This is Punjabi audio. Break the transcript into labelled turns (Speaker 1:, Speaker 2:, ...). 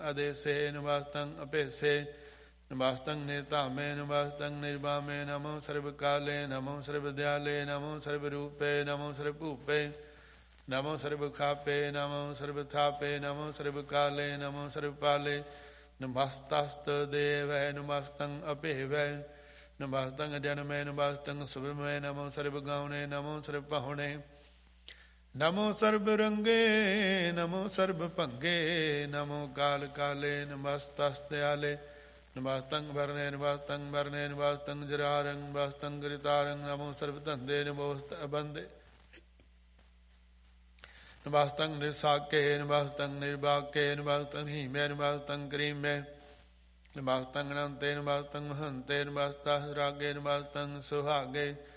Speaker 1: ਅਦੇਸੇ ਨਿਵਾਸਤੰ ਅਭੇਸੇ ਨਿਵਾਸਤੰ ਨਿਧਾਮੇ ਨਿਵਾਸਤੰ ਨਿਰਵਾਮੇ ਨਮੋ ਸਰਬ ਕਾਲੇ ਨਮੋ ਸਰਬ ਦਿਆਲੇ ਨਮੋ ਸਰਬ ਰੂਪੇ ਨਮੋ ਸਰਬ ਭੂਪੇ ਨਮੋ ਸਰਬ ਖਾਪੇ ਨਮੋ ਸਰਬ ਥਾਪੇ ਨਮੋ ਸਰਬ ਕਾਲੇ ਨਮੋ ਸਰਬ ਪਾਲੇ ਨਮਸਤਸਤ ਦੇਵੈ ਨਮਸਤੰ ਅਭੇਵੈ ਨਮਸਤੰ ਜਨਮੇ ਨਮਸਤੰ ਸੁਭਮੈ ਨਮੋ ਸਰਬ ਗਾਉਣੇ ਨਮੋ ਸਰਬ ਪਾਹੁਣੇ ਨਮੋ ਸਰਬ ਰੰਗੇ ਨਮੋ ਸਰਬ ਭੰਗੇ ਨਮੋ ਕਾਲ ਕਾਲੇ ਨਮਸਤਸਤਿਆਲੇ ਨਮਸਤੰ ਵਰਨੇ ਨਮਸਤੰ ਵਰਨੇ ਨਮਸਤੰ ਜਰਾਰੰ ਨਮਸਤੰ ਗ੍ਰਿਤਾਰੰ ਨਮੋ ਸਰਬ ਧੰਦੇ ਨਮੋਸਤ ਅਬੰਦੇ ਨਮਸਤੰ ਨਿਰਸਾਕੇ ਨਮਸਤੰ ਨਿਰਬਾਕੇ ਨਮਸਤੰ ਹੀਮੇ ਨਮਸਤੰ ਕਰੀਮੇ ਨਮਸਤੰ ਅਨੰਤੇ ਨਮਸਤੰ ਮਹੰਤੇ ਨਮਸਤੰ ਰਾਗੇ ਨਮਸਤੰ ਸੁਹਾਗੇ